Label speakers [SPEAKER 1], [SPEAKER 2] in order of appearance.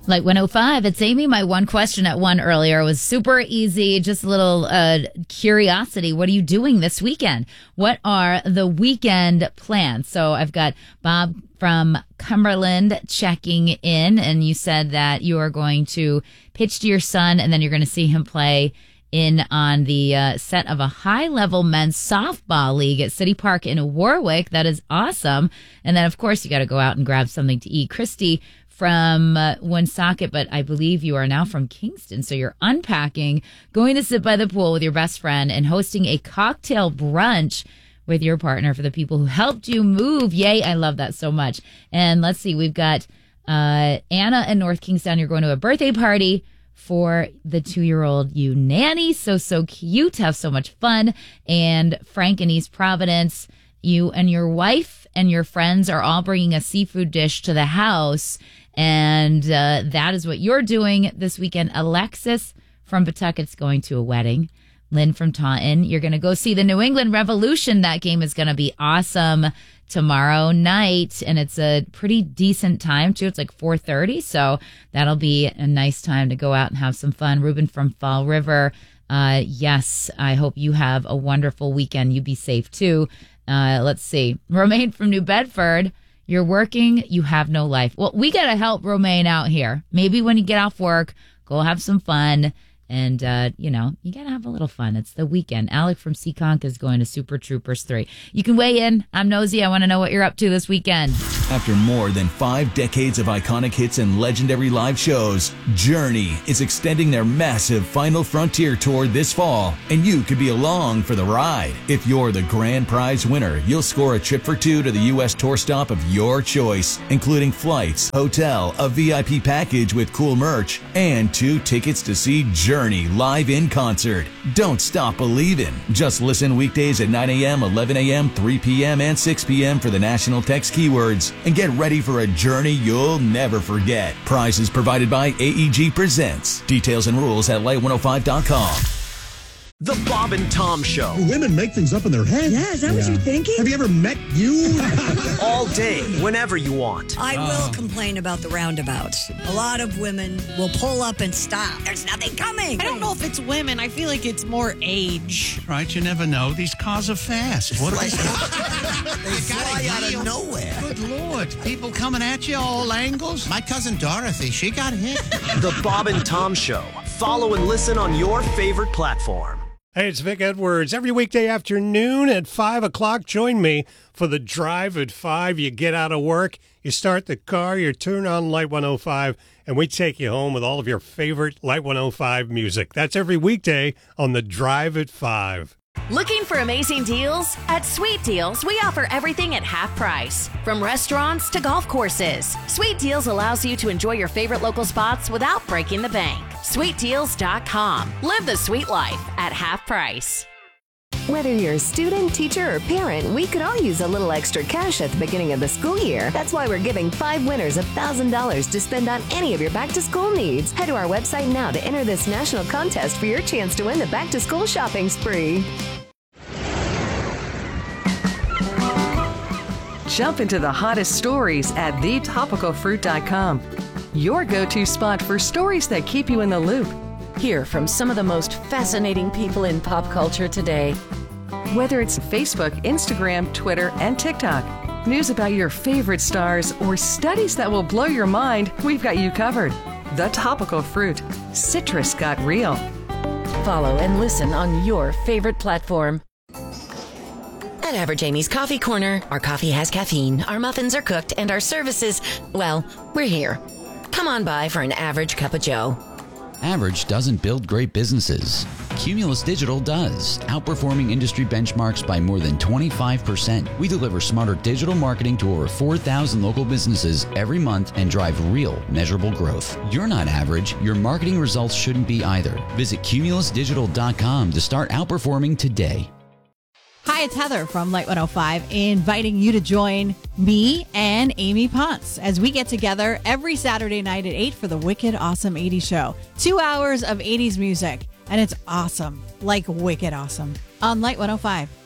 [SPEAKER 1] Light 105, it's Amy. My one question at 1 earlier was super easy, just a little curiosity. What are you doing this weekend? What are the weekend plans? So I've got Bob from Cumberland checking in, and you said that you are going to pitch to your son, and then you're going to see him play in on the set of a high-level men's softball league at City Park in Warwick. That is awesome. And then, of course, you got to go out and grab something to eat. Christy from Woonsocket, but I believe you are now from Kingston. So you're unpacking, going to sit by the pool with your best friend, and hosting a cocktail brunch with your partner for the people who helped you move. Yay, I love that so much. And let's see, we've got Anna in North Kingstown. You're going to a birthday party for the 2-year-old you nanny. So cute. Have so much fun. And Frank in East Providence, you and your wife and your friends are all bringing a seafood dish to the house. And that is what you're doing this weekend. Alexis from Pawtucket's going to a wedding. Lynn from Taunton, you're going to go see the New England Revolution. That game is going to be awesome tomorrow night, and it's a pretty decent time, too. It's like 4:30, so that'll be a nice time to go out and have some fun. Ruben from Fall River, yes, I hope you have a wonderful weekend. You be safe, too. Let's see. Romaine from New Bedford, you're working, you have no life. Well, we got to help Romaine out here. Maybe when you get off work, go have some fun. And, you got to have a little fun. It's the weekend. Alec from Seekonk is going to Super Troopers 3. You can weigh in. I'm nosy. I want to know what you're up to this weekend.
[SPEAKER 2] After more than 5 decades of iconic hits and legendary live shows, Journey is extending their massive Final Frontier tour this fall, and you could be along for the ride. If you're the grand prize winner, you'll score a trip for 2 to the U.S. tour stop of your choice, including flights, hotel, a VIP package with cool merch, and 2 tickets to see Journey live in concert. Don't stop believing. Just listen weekdays at 9 a.m., 11 a.m., 3 p.m., and 6 p.m. for the national text keywords, and get ready for a journey you'll never forget. Prizes provided by AEG Presents. Details and rules at light105.com.
[SPEAKER 3] The Bob and Tom Show.
[SPEAKER 4] Women make things up in their head.
[SPEAKER 5] Yeah, is that what you're thinking?
[SPEAKER 4] Have you ever met you?
[SPEAKER 3] All day, whenever you want.
[SPEAKER 5] I will complain about the roundabouts. A lot of women will pull up and stop. There's nothing coming.
[SPEAKER 6] I don't know if it's women. I feel like it's more age.
[SPEAKER 7] Right, you never know. These cars are fast. What are they?
[SPEAKER 8] They fly out of nowhere.
[SPEAKER 7] Good Lord. People coming at you all angles. My cousin Dorothy, she got hit.
[SPEAKER 3] The Bob and Tom Show. Follow and listen on your favorite platform.
[SPEAKER 9] Hey, it's Vic Edwards. Every weekday afternoon at 5 o'clock, join me for the Drive at 5. You get out of work, you start the car, you turn on Light 105, and we take you home with all of your favorite Light 105 music. That's every weekday on the Drive at 5.
[SPEAKER 10] Looking for amazing deals? At Sweet Deals, we offer everything at half price. From restaurants to golf courses, Sweet Deals allows you to enjoy your favorite local spots without breaking the bank. SweetDeals.com. Live the sweet life at half price.
[SPEAKER 11] Whether you're a student, teacher, or parent, we could all use a little extra cash at the beginning of the school year. That's why we're giving 5 winners $1,000 to spend on any of your back-to-school needs. Head to our website now to enter this national contest for your chance to win the back-to-school shopping spree.
[SPEAKER 12] Jump into the hottest stories at thetopicalfruit.com. Your go-to spot for stories that keep you in the loop. Hear from some of the most fascinating people in pop culture today. Whether it's Facebook, Instagram, Twitter, and TikTok, news about your favorite stars, or studies that will blow your mind, we've got you covered. The Topical Fruit. Citrus got real.
[SPEAKER 10] Follow and listen on your favorite platform.
[SPEAKER 13] At Average Amy's Coffee Corner, our coffee has caffeine, our muffins are cooked, and our services, well, we're here. Come on by for an average cup of joe.
[SPEAKER 14] Average doesn't build great businesses. Cumulus Digital does, outperforming industry benchmarks by more than 25%. We deliver smarter digital marketing to over 4,000 local businesses every month and drive real, measurable growth. You're not average. Your marketing results shouldn't be either. Visit cumulusdigital.com to start outperforming today.
[SPEAKER 6] Hi, it's Heather from Light 105, inviting you to join me and Amy Potts as we get together every Saturday night at 8 for the Wicked Awesome 80s show. 2 hours of 80s music, and it's awesome, like wicked awesome, on Light 105.